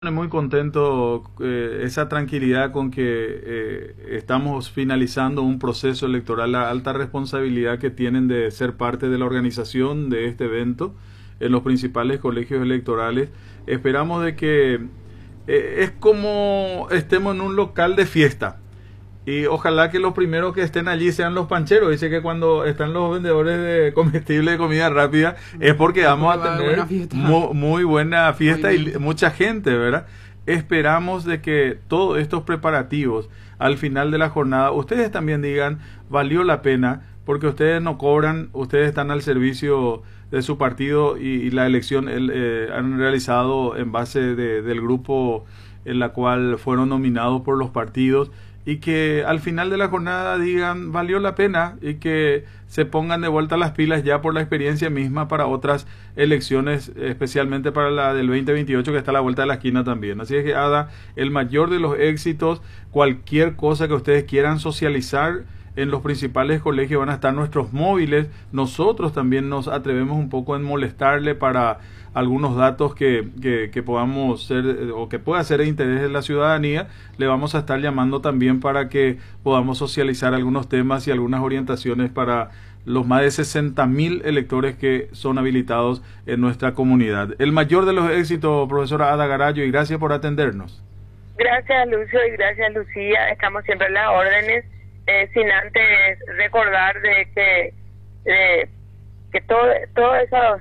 Muy contento, esa tranquilidad con que estamos finalizando un proceso electoral, la alta responsabilidad que tienen de ser parte de la organización de este evento en los principales colegios electorales. Esperamos de que es como estemos en un local de fiesta y ojalá que los primeros que estén allí sean los pancheros. Dice que cuando están los vendedores de comestibles de comida rápida es porque vamos a tener muy buena fiesta y mucha gente, ¿verdad? Esperamos de que todos estos preparativos al final de la jornada ustedes también digan valió la pena, porque ustedes no cobran, ustedes están al servicio de su partido y la elección han realizado en base del grupo en la cual fueron nominados por los partidos, y que al final de la jornada digan valió la pena y que se pongan de vuelta las pilas ya por la experiencia misma para otras elecciones, especialmente para la del 2028 que está a la vuelta de la esquina también. Así es que Ada, el mayor de los éxitos, cualquier cosa que ustedes quieran socializar en los principales colegios van a estar nuestros móviles. Nosotros también nos atrevemos un poco en molestarle para algunos datos que podamos ser o que pueda ser de interés de la ciudadanía. Le vamos a estar llamando también para que podamos socializar algunos temas y algunas orientaciones para los más de 60.000 electores que son habilitados en nuestra comunidad. El mayor de los éxitos, profesora Ada Garayo, y gracias por atendernos. Gracias, Lucio, y gracias, Lucía. Estamos siempre en las órdenes, sin antes recordar de que todos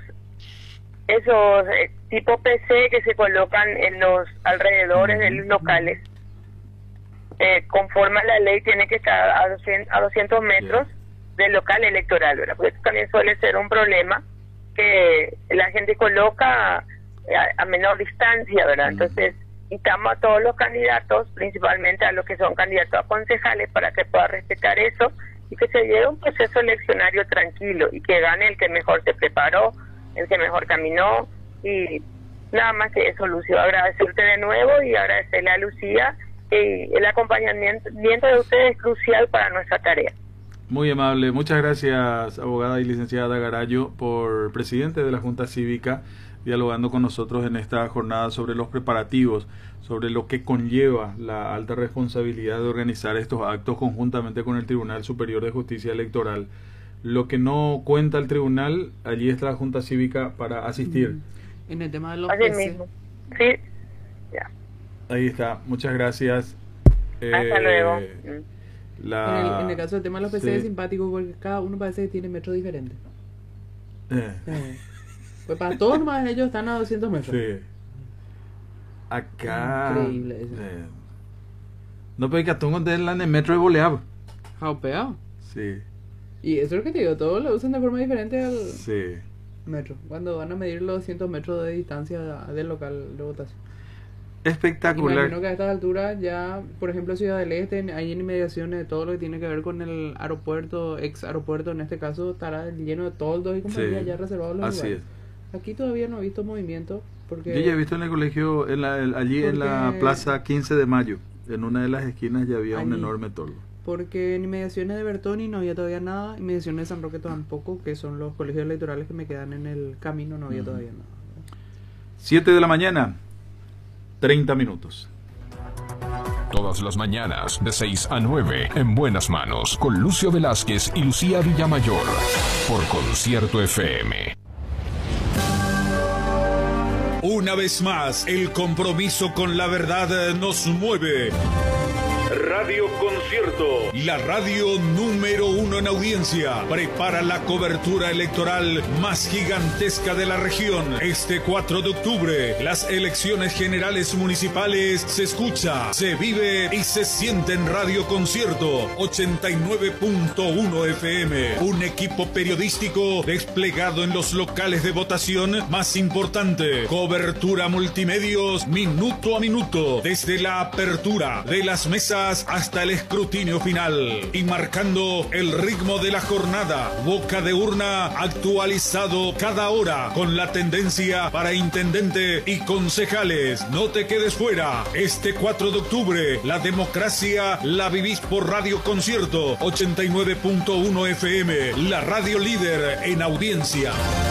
esos tipo PC que se colocan en los alrededores de los locales, conforme a la ley, tiene que estar a 200 metros del local electoral, ¿verdad? Porque esto también suele ser un problema que la gente coloca a menor distancia, ¿verdad? Entonces, invitamos a todos los candidatos, principalmente a los que son candidatos a concejales, para que puedan respetar eso y que se lleve un proceso eleccionario tranquilo y que gane el que mejor se preparó, el que mejor caminó. Y nada más que eso, Lucio, agradecerte de nuevo y agradecerle a Lucía, y el acompañamiento de ustedes es crucial para nuestra tarea. Muy amable, muchas gracias, abogada y licenciada Garayo, por presidente de la Junta Cívica, dialogando con nosotros en esta jornada sobre los preparativos, sobre lo que conlleva la alta responsabilidad de organizar estos actos conjuntamente con el Tribunal Superior de Justicia Electoral. Lo que no cuenta el tribunal, allí está la Junta Cívica para asistir. En el tema de los Así PC. mismo. Sí, ya. Ahí está, muchas gracias. Hasta luego. En el caso del tema de los PC es simpático porque cada uno parece que tiene metros diferentes. Pues para todos nomás ellos están a 200 metros. Sí. Acá. Increíble eso. No, pero que tú en el metro de boleado. Jaupeado. Sí. Y eso es lo que te digo, todos lo usan de forma diferente al Sí. metro. Cuando van a medir los 200 metros de distancia del local de votación. Espectacular. Imagino que a estas alturas ya, por ejemplo, Ciudad del Este, hay inmediaciones de todo lo que tiene que ver con el aeropuerto, ex aeropuerto en este caso, estará lleno de toldos y compañía ya reservados los así lugares. es. Aquí todavía no he visto movimiento porque... Yo ya he visto en el colegio, allí en la plaza 15 de mayo, en una de las esquinas ya había un enorme toldo. Porque en inmediaciones de Bertoni no había todavía nada, inmediaciones de San Roque tampoco, que son los colegios electorales que me quedan en el camino, no había todavía nada. 7 de la mañana, 30 minutos. Todas las mañanas, de 6 a 9, en Buenas Manos, con Lucio Velázquez y Lucía Villamayor, por Concierto FM. Una vez más, el compromiso con la verdad nos mueve. Radio Concierto, la radio número 1 en audiencia, prepara la cobertura electoral más gigantesca de la región. Este 4 de octubre, las elecciones generales municipales se escucha, se vive y se siente en Radio Concierto 89.1 FM. Un equipo periodístico desplegado en los locales de votación más importante. Cobertura multimedios minuto a minuto, desde la apertura de las mesas hasta el escrutinio final, y marcando el ritmo de la jornada. Boca de urna actualizado cada hora con la tendencia para intendente y concejales. No te quedes fuera. Este 4 de octubre, la democracia la vivís por Radio Concierto 89.1 FM, la radio líder en audiencia.